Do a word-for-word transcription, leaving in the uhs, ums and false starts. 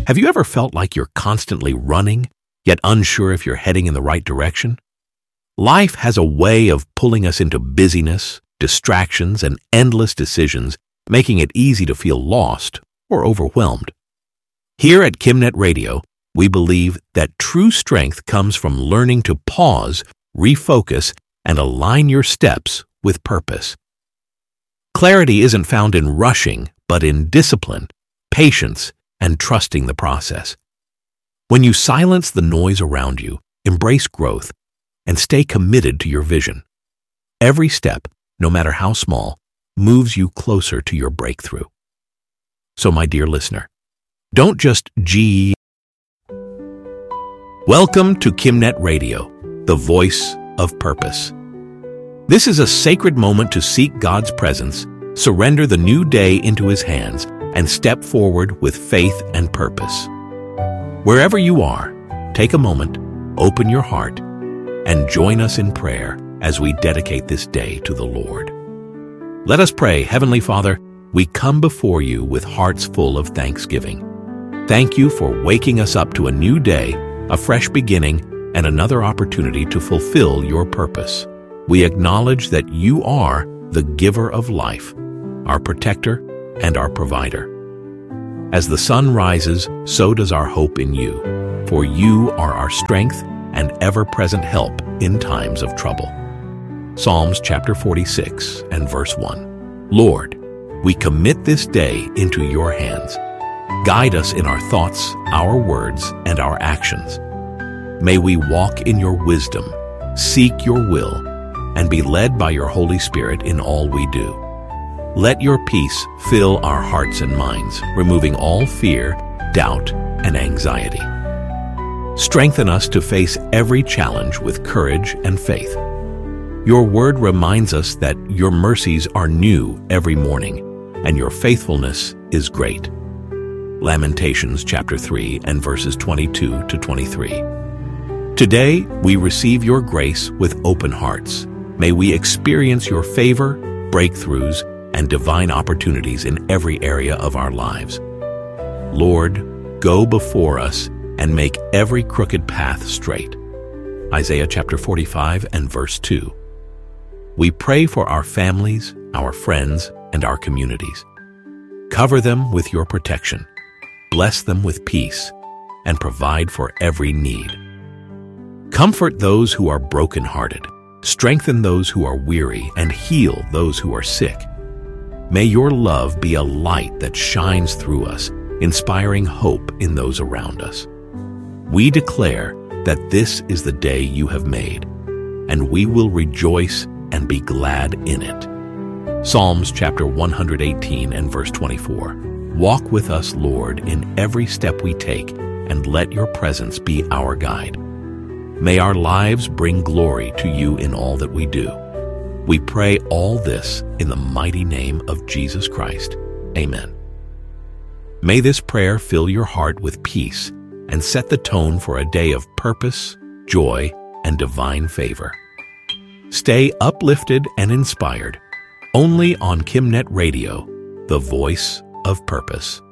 Have you ever felt like you're constantly running, yet unsure if you're heading in the right direction? Life has a way of pulling us into busyness, distractions, and endless decisions, making it easy to feel lost or overwhelmed. Here at KimNet Radio, we believe that true strength comes from learning to pause, refocus, and align your steps with purpose. Clarity isn't found in rushing, but in discipline, patience, and trusting the process. When you silence the noise around you, embrace growth, and stay committed to your vision, every step, no matter how small, moves you closer to your breakthrough. So, my dear listener, don't just G. Welcome to KimNet Radio, the voice of purpose. This is a sacred moment to seek God's presence, surrender the new day into His hands, and step forward with faith and purpose. Wherever you are, take a moment, open your heart, and join us in prayer as we dedicate this day to the Lord. Let us pray. Heavenly Father, we come before you with hearts full of thanksgiving. Thank you for waking us up to a new day, a fresh beginning, and another opportunity to fulfill your purpose. We acknowledge that you are the giver of life, our protector, and our provider. As the sun rises, so does our hope in you, for you are our strength and ever-present help in times of trouble. Psalms chapter forty-six and verse one. Lord, we commit this day into your hands. Guide us in our thoughts, our words, and our actions. May we walk in your wisdom, seek your will, and be led by your Holy Spirit in all we do. Let your peace fill our hearts and minds, removing all fear, doubt, and anxiety. Strengthen us to face every challenge with courage and faith. Your word reminds us that your mercies are new every morning, and your faithfulness is great. Lamentations chapter three and verses twenty-two to twenty-three. Today, we receive your grace with open hearts. May we experience your favor, breakthroughs, and divine opportunities in every area of our lives. Lord, go before us and make every crooked path straight. Isaiah chapter forty-five and verse two. We pray for our families, our friends, and our communities. Cover them with your protection, bless them with peace, and provide for every need. Comfort those who are brokenhearted, strengthen those who are weary, and heal those who are sick. May your love be a light that shines through us, inspiring hope in those around us. We declare that this is the day you have made, and we will rejoice and be glad in it. Psalms chapter one hundred eighteen and verse twenty-four. Walk with us, Lord, in every step we take, and let your presence be our guide. May our lives bring glory to you in all that we do. We pray all this in the mighty name of Jesus Christ. Amen. May this prayer fill your heart with peace and set the tone for a day of purpose, joy, and divine favor. Stay uplifted and inspired only on KimNet Radio, the voice of purpose.